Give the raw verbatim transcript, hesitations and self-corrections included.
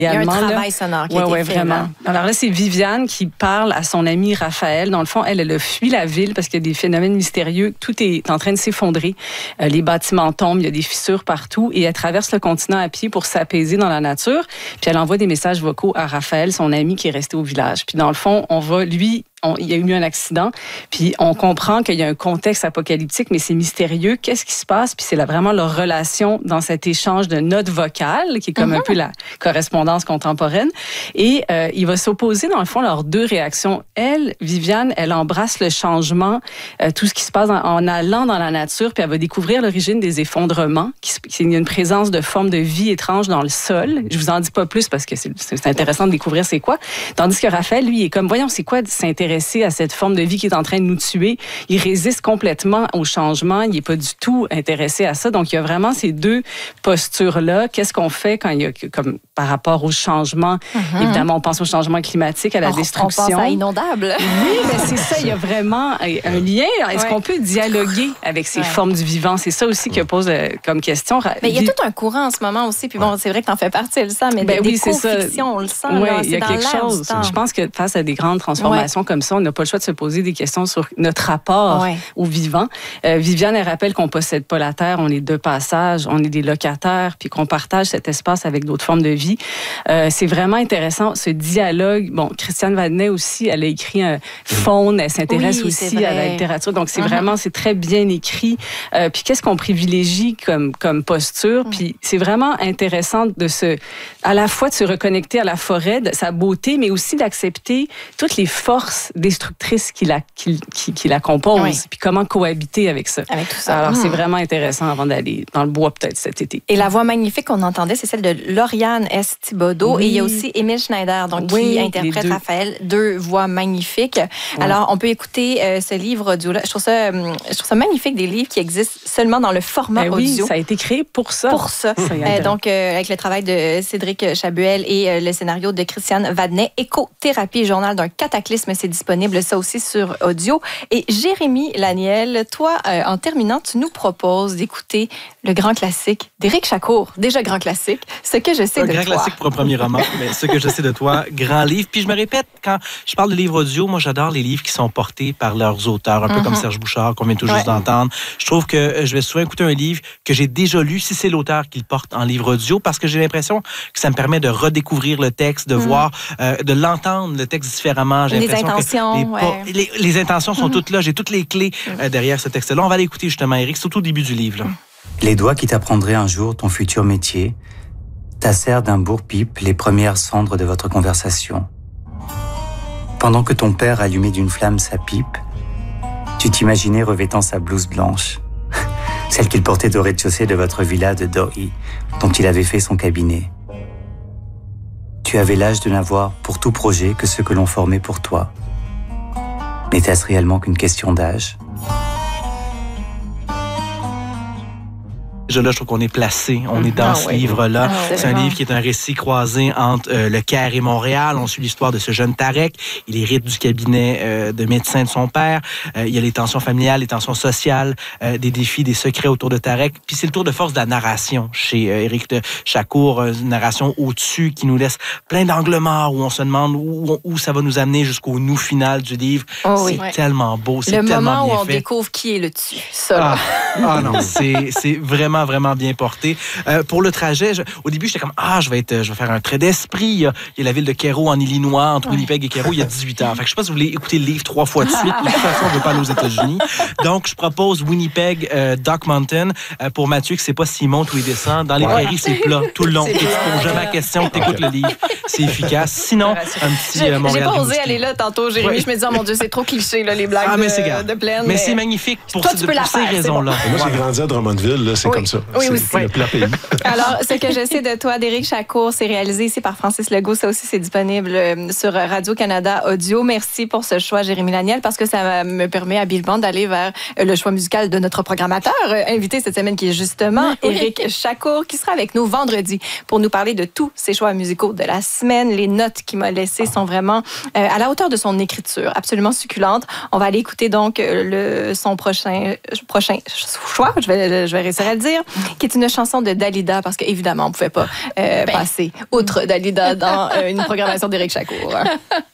Il y a un demande, travail là, sonore qui ouais, a été ouais, fait. vraiment. Là. Alors là, c'est Viviane qui parle à son ami Raphaël. Dans le fond, elle, elle a fui la ville parce qu'il y a des phénomènes mystérieux. Tout est en train de s'effondrer. Euh, les bâtiments tombent, il y a des fissures partout. Et elle traverse le continent à pied pour s'apaiser dans la nature. Puis elle envoie des messages vocaux à Raphaël, son ami qui est resté au village. Puis dans le fond, on va, lui... On, il y a eu un accident, puis on comprend qu'il y a un contexte apocalyptique, mais c'est mystérieux. Qu'est-ce qui se passe? Puis c'est là vraiment leur relation dans cet échange de notes vocales, qui est comme uh-huh. un peu la correspondance contemporaine. Et euh, il va s'opposer, dans le fond, leurs deux réactions. Elle, Viviane, elle embrasse le changement, euh, tout ce qui se passe en, en allant dans la nature, puis elle va découvrir l'origine des effondrements. Qui, il y a une présence de formes de vie étranges dans le sol. Je vous en dis pas plus parce que c'est, c'est intéressant de découvrir c'est quoi. Tandis que Raphaël, lui, il est comme, voyons, c'est quoi s'intéresser à cette forme de vie qui est en train de nous tuer. Il résiste complètement au changement. Il n'est pas du tout intéressé à ça. Donc, il y a vraiment ces deux postures-là. Qu'est-ce qu'on fait quand il y a, comme par rapport au changement? Mm-hmm. Évidemment, on pense au changement climatique, à la on, destruction. On pense à inondable. Oui, mais c'est ça. Il y a vraiment un lien. Est-ce ouais. qu'on peut dialoguer avec ces ouais. formes du vivant? C'est ça aussi que pose comme question. Mais il y a tout un courant en ce moment aussi. Puis bon, c'est vrai que tu en fais partie, le sens, mais ben des, oui, des co-fictions, on le sent. Oui, là, il y a quelque chose. Je pense que face à des grandes transformations ouais. comme ça, on n'a pas le choix de se poser des questions sur notre rapport ouais. au vivant. Euh, Viviane, elle rappelle qu'on ne possède pas la Terre, on est de passage, on est des locataires, puis qu'on partage cet espace avec d'autres formes de vie. Euh, c'est vraiment intéressant, ce dialogue. Bon, Christiane Vadnet aussi, elle a écrit un Faune, elle s'intéresse oui, aussi à la littérature, donc c'est uh-huh. vraiment, c'est très bien écrit. Euh, puis qu'est-ce qu'on privilégie comme, comme posture? Puis c'est vraiment intéressant de se, à la fois de se reconnecter à la forêt, de sa beauté, mais aussi d'accepter toutes les forces destructrices qui la, qui, qui, qui la composent, oui. puis comment cohabiter avec ça. Avec tout ça. Alors, mmh. c'est vraiment intéressant avant d'aller dans le bois peut-être cet été. Et la voix magnifique qu'on entendait, c'est celle de Lauriane S. Thibodeau. Oui. Et il y a aussi Émile Schneider, donc, oui, qui interprète deux. Raphaël. Deux voix magnifiques. Ouais. Alors, on peut écouter euh, ce livre audio-là. Je trouve ça, euh, je trouve ça magnifique, des livres qui existent seulement dans le format ben audio. Oui, ça a été créé pour ça. Pour ça. ça euh, donc, euh, avec le travail de Cédric Chabuel et euh, le scénario de Christiane Vadnet. Écothérapie, journal d'un cataclysme, c'est disponible, ça aussi, sur audio. Et Jérémy Laniel, toi, euh, en terminant, tu nous proposes d'écouter le grand classique d'Éric Chacour, déjà grand classique, Ce que je sais un de toi. Un grand classique pour un premier roman, mais Ce que je sais de toi, grand livre. Puis je me répète, quand je parle de livres audio, moi j'adore les livres qui sont portés par leurs auteurs, un mm-hmm. peu comme Serge Bouchard, qu'on vient tout juste ouais. d'entendre. Je trouve que je vais souvent écouter un livre que j'ai déjà lu, si c'est l'auteur qui le porte en livre audio, parce que j'ai l'impression que ça me permet de redécouvrir le texte, de mm. voir, euh, de l'entendre, le texte différemment. J'ai les l'impression intentions, que les, ouais. les, les intentions sont mm. toutes là. J'ai toutes les clés euh, derrière ce texte-là. On va l'écouter justement, Éric, c'est au tout début du livre. Là. Les doigts qui t'apprendraient un jour ton futur métier tassèrent d'un bourre-pipe les premières cendres de votre conversation. Pendant que ton père allumait d'une flamme sa pipe, tu t'imaginais revêtant sa blouse blanche, celle qu'il portait au rez-de-chaussée de votre villa de Dohi, dont il avait fait son cabinet. Tu avais l'âge de n'avoir pour tout projet que ceux que l'on formait pour toi. N'était-ce réellement qu'une question d'âge ? Là, je trouve qu'on est placé, on est dans ah, ce oui. livre-là. Ah, c'est c'est un livre qui est un récit croisé entre euh, le Caire et Montréal. On suit l'histoire de ce jeune Tarek. Il hérite du cabinet euh, de médecin de son père. Euh, il y a les tensions familiales, les tensions sociales, euh, des défis, des secrets autour de Tarek. Puis c'est le tour de force de la narration chez euh, Éric Chacour, une narration au-dessus qui nous laisse plein d'angles morts où on se demande où, où ça va nous amener jusqu'au nous final du livre. Oh, c'est oui. tellement beau, c'est le tellement bien fait. Le moment où on découvre qui est le dessus. Ça. Ah, ah non, c'est, c'est vraiment vraiment bien porté. Euh, pour le trajet, je, au début, j'étais comme, ah, je vais être, je vais faire un trait d'esprit. Il y a, il y a la ville de Cairo en Illinois, entre ouais. Winnipeg et Cairo, il y a dix-huit heures. Fait que je sais pas si vous voulez écouter le livre trois fois de suite. De toute façon, on ne veut pas aller aux États-Unis. Donc, je propose Winnipeg, euh, Dock Mountain. Euh, pour Mathieu, qui ne sait pas s'il monte ou il descend. Dans les ouais. prairies, c'est plat tout le long. Tu ne poses jamais la question, tu écoutes le livre. C'est efficace. Sinon, un petit euh, Montréal. J'ai pas osé aller là tantôt, Jérémy. Ouais. Je me disais, oh mon Dieu, c'est trop cliché, là, les blagues ah, mais de, de plaine. Mais, mais c'est magnifique pour, toi, ce, pour ces raisons-là. Moi, j'ai grandi à Drummondville, là, c'est oui. comme ça. Oui, c'est aussi. le plat pays. Alors, Ce que je sais de toi, d'Éric Chacour, c'est réalisé ici par Francis Legault. Ça aussi, c'est disponible sur Radio-Canada Audio. Merci pour ce choix, Jérémy Laniel, parce que ça me permet habilement d'aller vers le choix musical de notre programmateur invité cette semaine, qui est justement Éric Chacour, qui sera avec nous vendredi pour nous parler de tous ses choix musicaux de la semaine. Les notes qu'il m'a laissées sont vraiment euh, à la hauteur de son écriture, absolument succulente. On va aller écouter donc le, son prochain, prochain choix, je vais, je vais réussir à le dire. qui est une chanson de Dalida, parce qu'évidemment, on ne pouvait pas euh, ben. passer outre Dalida dans euh, une programmation d'Éric Chacour.